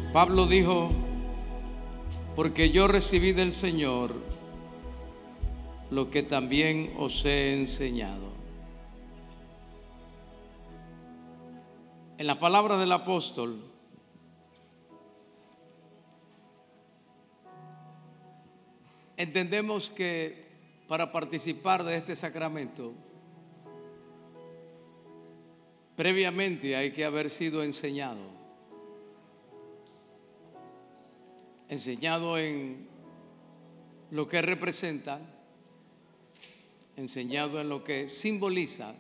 Pablo dijo: porque yo recibí del Señor lo que también os he enseñado. En la palabra del apóstol entendemos que para participar de este sacramento, previamente hay que haber sido enseñado en lo que representa, enseñado en lo que simboliza,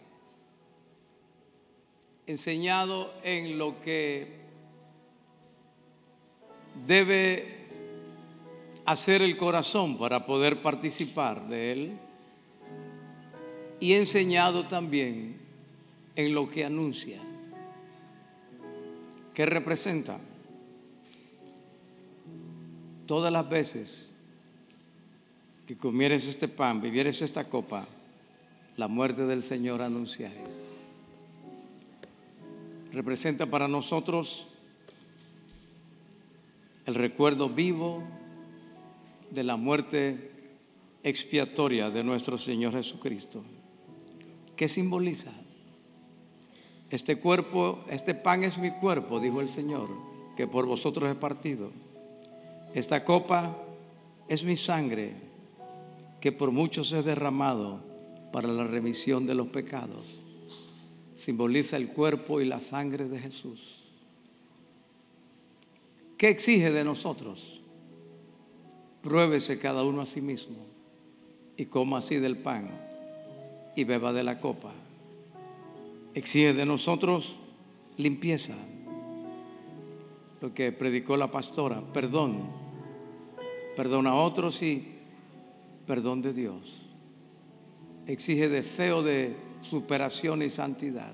enseñado en lo que debe hacer el corazón para poder participar de él, y enseñado también en lo que anuncia. ¿Qué representa? Todas las veces que comieres este pan, bebieres esta copa, la muerte del Señor anunciáis. Representa para nosotros el recuerdo vivo de la muerte expiatoria de nuestro Señor Jesucristo. ¿Qué simboliza? Este cuerpo, este pan es mi cuerpo, dijo el Señor, que por vosotros he partido. Esta copa es mi sangre, que por muchos es derramado para la remisión de los pecados. Simboliza el cuerpo y la sangre de Jesús. ¿Qué exige de nosotros? Pruébese cada uno a sí mismo y coma así del pan y beba de la copa. Exige de nosotros limpieza, lo que predicó la pastora, perdón a otros y perdón de Dios. Exige deseo de superación y santidad.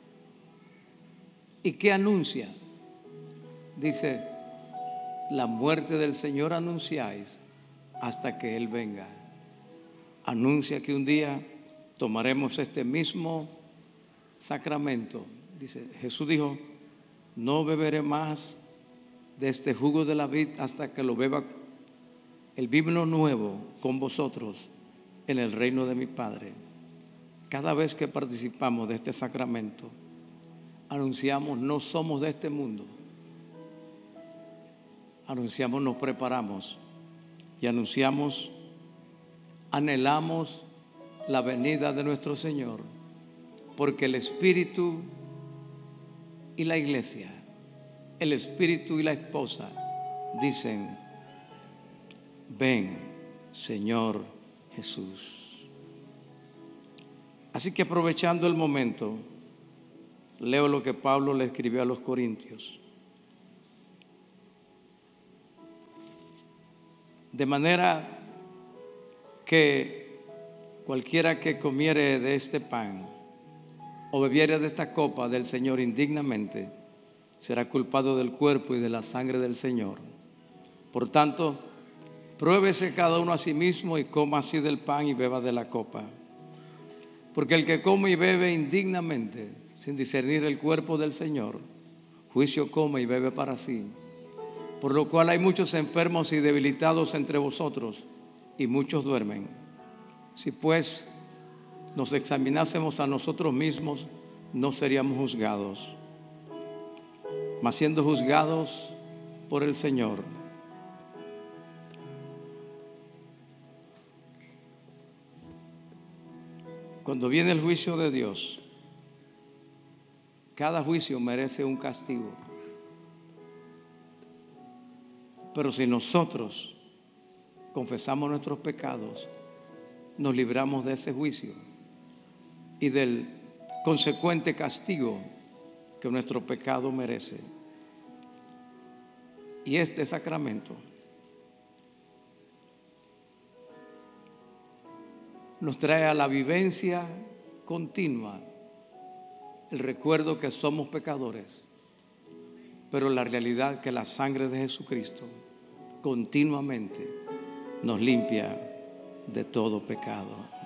¿Y qué anuncia? Dice: la muerte del Señor anunciáis hasta que Él venga. Anuncia que un día tomaremos este mismo sacramento. Dice, Jesús dijo: no beberé más de este jugo de la vid hasta que lo beba el vino nuevo con vosotros en el reino de mi Padre. Cada vez que participamos de este sacramento, anunciamos: no somos de este mundo. Anunciamos: nos preparamos. Y anunciamos: anhelamos la venida de nuestro Señor, porque el Espíritu y la iglesia, el Espíritu y la esposa dicen: ven, Señor Jesús. Así que, aprovechando el momento, leo lo que Pablo le escribió a los Corintios. De manera que cualquiera que comiere de este pan o bebiere de esta copa del Señor indignamente, será culpado del cuerpo y de la sangre del Señor. Por tanto, pruébese cada uno a sí mismo y coma así del pan y beba de la copa. Porque el que come y bebe indignamente, sin discernir el cuerpo del Señor, juicio come y bebe para sí. Por lo cual hay muchos enfermos y debilitados entre vosotros, y muchos duermen. Si pues nos examinásemos a nosotros mismos, no seríamos juzgados. Mas siendo juzgados por el Señor, cuando viene el juicio de Dios, cada juicio merece un castigo. Pero si nosotros confesamos nuestros pecados, nos libramos de ese juicio y del consecuente castigo que nuestro pecado merece. Y este sacramento nos trae a la vivencia continua el recuerdo que somos pecadores, pero la realidad que la sangre de Jesucristo continuamente nos limpia de todo pecado.